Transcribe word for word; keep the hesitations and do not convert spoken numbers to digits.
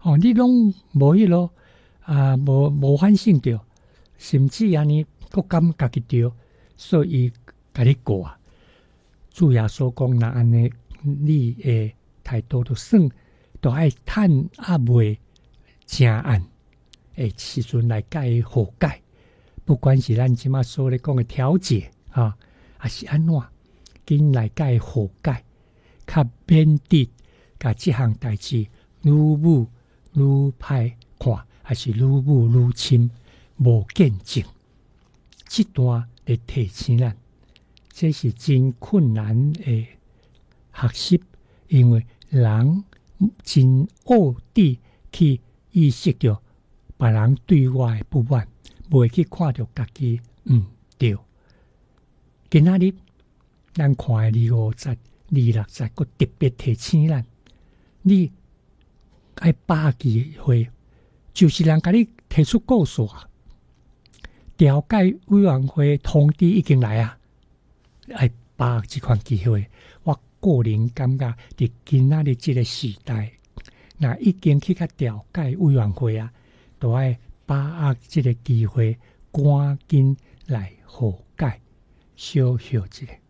哦，你拢无迄落啊，无无反省着，甚至安尼佫感家己着，所以甲你过啊。主耶稣讲，若安尼，你诶态度就算都爱趁啊未正暗诶时阵来甲伊和解，不管是咱即马所咧讲诶调解啊，还是安怎，紧来甲伊和解，较免得甲即项代志愈舞愈歹看，还是愈舞愈深，无见证。即段咧提醒咱。这是真困难的学习，因为人真恶地去意识到别人对我的不满，袂去看到家己毋对。今仔日咱看的二五节、二六节，佫特别提醒咱，你爱把握机会，就是人甲你提出告诉啊，调解委员会通知已经来啊。爱把握这款机会，我个人感觉，伫今仔日这个时代，那已经去甲调解委员会啊，都爱把握这个机会，赶紧来和解，小休一下。